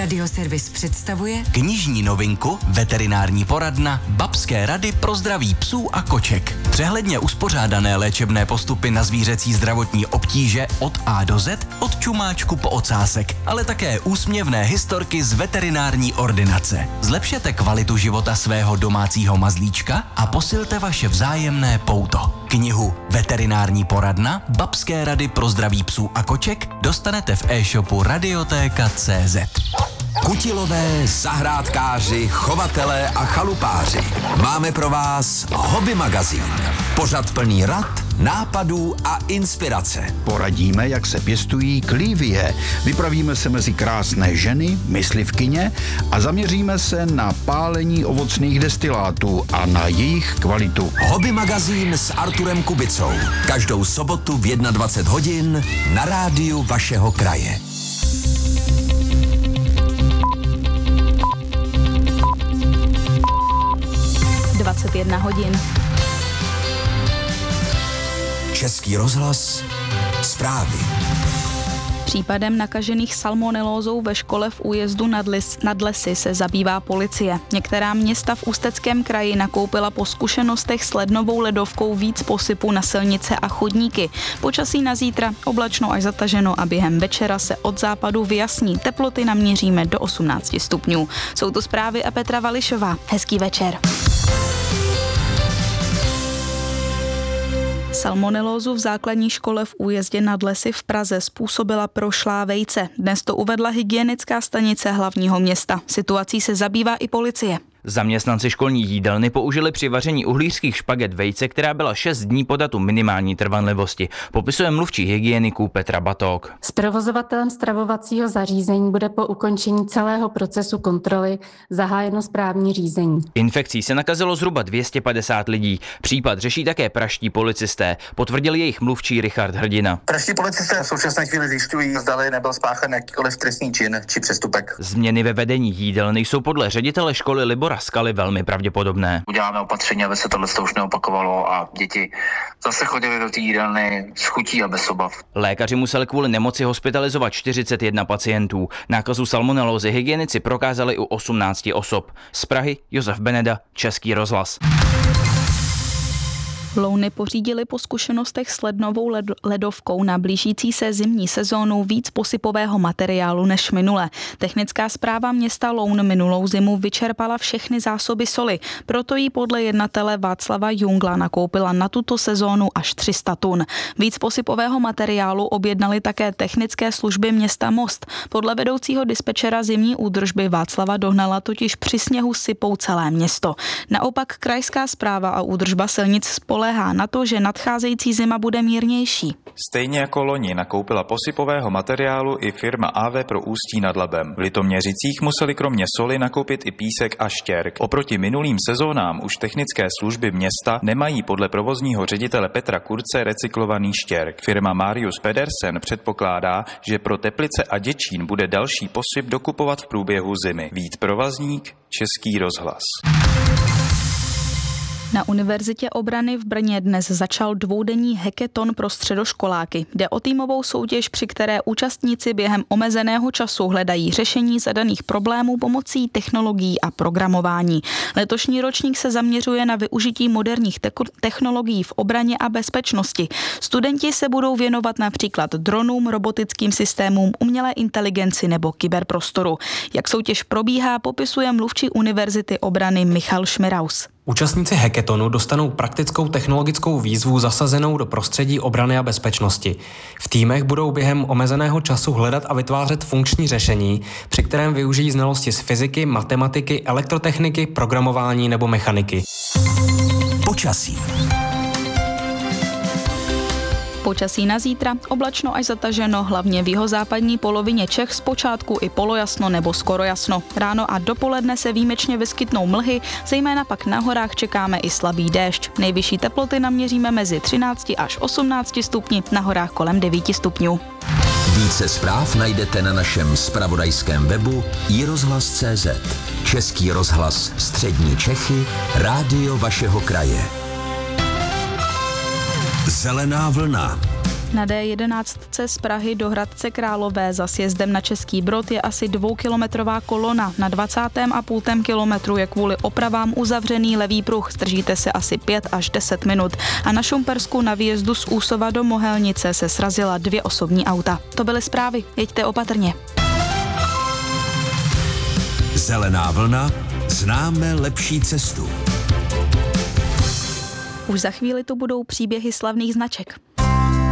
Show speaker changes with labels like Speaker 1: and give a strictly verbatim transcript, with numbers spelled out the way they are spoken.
Speaker 1: Radioservis představuje
Speaker 2: knižní novinku Veterinární poradna Babské rady pro zdraví psů a koček. Přehledně uspořádané léčebné postupy na zvířecí zdravotní obtíže od A do Z, od čumáčku po ocásek, ale také úsměvné historky z veterinární ordinace. Zlepšete kvalitu života svého domácího mazlíčka a posilte vaše vzájemné pouto. Knihu Veterinární poradna Babské rady pro zdraví psů a koček dostanete v e-shopu Radiotéka tečka cé zet.
Speaker 3: Kutilové, zahrádkáři, chovatelé a chalupáři. Máme pro vás Hobby magazín. Pořad plný rad, nápadů a inspirace.
Speaker 4: Poradíme, jak se pěstují klívie. Vypravíme se mezi krásné ženy, myslivkyně a zaměříme se na pálení ovocných destilátů a na jejich kvalitu.
Speaker 3: Hobby magazín s Arturem Kubicou. Každou sobotu v dvacet jedna hodin na rádiu vašeho kraje.
Speaker 5: dvacet jedna hodin.
Speaker 3: Český rozhlas, zprávy.
Speaker 5: Případem nakažených salmonelózou ve škole v Újezdu nad, Lis, nad Lesy se zabývá policie. Některá města v Ústeckém kraji nakoupila po zkušenostech s lednovou ledovkou víc posypu na silnice a chodníky. Počasí na zítra oblačno až zataženo a během večera se od západu vyjasní. Teploty naměříme do osmnáct stupňů. Jsou to zprávy a Petra Vališová. Hezký večer. Salmonelózu v základní škole v Újezdě nad Lesy v Praze způsobila prošlá vejce. Dnes to uvedla hygienická stanice hlavního města. Situací se zabývá i policie.
Speaker 6: Zaměstnanci školní jídelny použili při vaření uhlířských špaget vejce, která byla šest dní po datu minimální trvanlivosti. Popisuje mluvčí hygieniků Petra Batók.
Speaker 7: S provozovatelem stravovacího zařízení bude po ukončení celého procesu kontroly zahájeno správní řízení.
Speaker 6: Infekcí se nakazilo zhruba dvě stě padesát lidí. Případ řeší také pražští policisté, potvrdil jejich mluvčí Richard Hrdina.
Speaker 8: Pražští policisté v současné chvíli zjišťují, zdali nebyl spáchán jakýkoliv trestný čin či přestupek.
Speaker 6: Změny ve vedení jídelny jsou podle ředitele školy Libora Skaly velmi pravděpodobné.
Speaker 8: Uděláme opatření, aby se tohle už neopakovalo a děti zase chodili do té jídelny s chutí a bez obav.
Speaker 6: Lékaři museli kvůli nemoci hospitalizovat čtyřicet jedna pacientů. Nákazu salmonelózy hygienici prokázali u osmnácti osob. Z Prahy Josef Beneda, Český rozhlas.
Speaker 5: Louny pořídili po zkušenostech s lednovou led- ledovkou na blížící se zimní sezónu víc posypového materiálu než minule. Technická správa města Loun minulou zimu vyčerpala všechny zásoby soli, proto jí podle jednatele Václava Jungla nakoupila na tuto sezónu až tři sta tun. Víc posypového materiálu objednali také technické služby města Most. Podle vedoucího dispečera zimní údržby Václava Dohnala totiž při sněhu sypou celé město. Naopak krajská správa a údržba silnic spoléhá na to, že nadcházející zima bude mírnější.
Speaker 9: Stejně jako loni nakoupila posypového materiálu i firma á vé pro Ústí nad Labem. V Litoměřicích museli kromě soli nakoupit i písek a štěrk. Oproti minulým sezónám už technické služby města nemají podle provozního ředitele Petra Kurce recyklovaný štěrk. Firma Marius Pedersen předpokládá, že pro Teplice a Děčín bude další posyp dokupovat v průběhu zimy. Vít Provazník, Český rozhlas.
Speaker 5: Na Univerzitě obrany v Brně dnes začal dvoudenní hackathon pro středoškoláky. Jde o týmovou soutěž, při které účastníci během omezeného času hledají řešení zadaných problémů pomocí technologií a programování. Letošní ročník se zaměřuje na využití moderních te- technologií v obraně a bezpečnosti. Studenti se budou věnovat například dronům, robotickým systémům, umělé inteligenci nebo kyberprostoru. Jak soutěž probíhá, popisuje mluvčí Univerzity obrany Michal Šmiraus.
Speaker 10: Účastníci hackathonu dostanou praktickou technologickou výzvu zasazenou do prostředí obrany a bezpečnosti. V týmech budou během omezeného času hledat a vytvářet funkční řešení, při kterém využijí znalosti z fyziky, matematiky, elektrotechniky, programování nebo mechaniky.
Speaker 3: Počasí.
Speaker 5: Počasí na zítra, oblačno až zataženo, hlavně v jihozápadní polovině Čech, zpočátku i polojasno nebo skoro jasno. Ráno a dopoledne se výjimečně vyskytnou mlhy, zejména pak na horách čekáme i slabý déšť. Nejvyšší teploty naměříme mezi třinácti až osmnácti stupni, na horách kolem devíti stupňů.
Speaker 3: Více zpráv najdete na našem zpravodajském webu i rozhlas tečka cé zet. Český rozhlas Střední Čechy, rádio vašeho kraje. Zelená vlna.
Speaker 5: Na D jedenáct z Prahy do Hradce Králové za sjezdem na Český Brod je asi dvoukilometrová kolona. Na dvacátém a půltém kilometru je kvůli opravám uzavřený levý pruh. Zdržíte se asi pět až deset minut. A na Šumpersku na výjezdu z Úsova do Mohelnice se srazila dvě osobní auta. To byly zprávy. Jeďte opatrně.
Speaker 3: Zelená vlna, známe lepší cestu.
Speaker 5: Už za chvíli tu budou příběhy slavných značek.